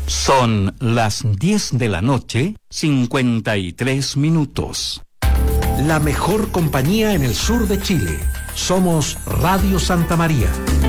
Son las 10 de la noche, 53 minutos. La mejor compañía en el sur de Chile. Somos Radio Santa María.